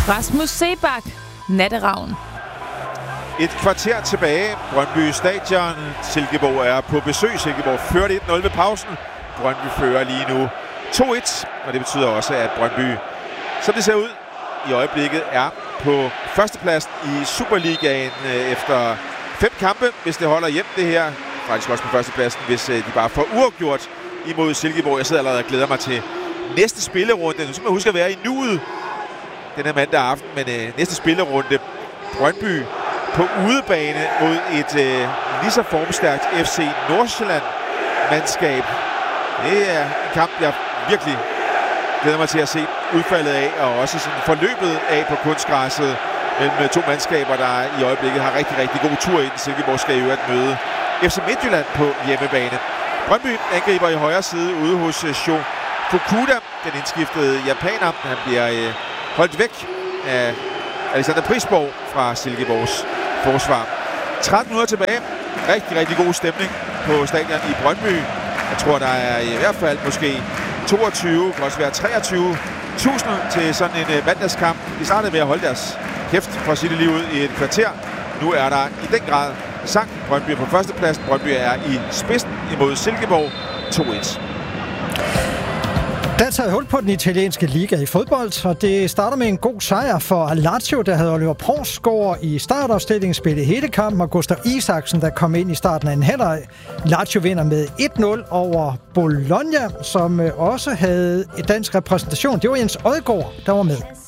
Rasmus Seebach, Natteravn. Et kvarter tilbage. Brøndby Stadion. Silkeborg er på besøg. Silkeborg førte 1-0 ved pausen. Brøndby fører lige nu 2-1. Og det betyder også, at Brøndby, som det ser ud i øjeblikket, er på førstepladsen i Superligaen efter 5 kampe. Hvis det holder hjem det her. Faktisk også på førstepladsen, hvis de bare får uafgjort imod Silkeborg. Jeg sidder allerede og glæder mig til næste spillerunde. Nu skal man huske at være i nuet den her mandag aften. Men næste spillerunde. Brøndby på udebane mod et lige så formstærkt FC Nordsjælland-mandskab. Det er en kamp, jeg virkelig glæder mig til at se udfaldet af, og også sådan forløbet af på kunstgræsset mellem to mandskaber, der i øjeblikket har rigtig, rigtig god tur ind. Silkeborg skal jo at møde FC Midtjylland på hjemmebane. Brøndby angriber i højre side ude hos Sho Fukuda, den indskiftede japaner. Han bliver holdt væk af Alexander Prisborg fra Silkeborgs forsvar. 13 minutter tilbage. Rigtig, rigtig god stemning på stadion i Brøndby. Jeg tror, der er i hvert fald måske 22, kan også være 23.000 til sådan en mandagskamp. De startede med at holde deres kæft for at sige det lige ud i et kvarter. Nu er der i den grad sang. Brøndby er på førstepladsen. Brøndby er i spidsen imod Silkeborg 2-1. Der er taget hul på den italienske liga i fodbold, og det starter med en god sejr for Lazio, der havde Oliver Porsgaard i startopstillingen, spillet hele kampen, og Gustav Isaksen, der kom ind i starten af en halvleg. Lazio vinder med 1-0 over Bologna, som også havde et dansk repræsentation. Det var Jens Odgaard, der var med.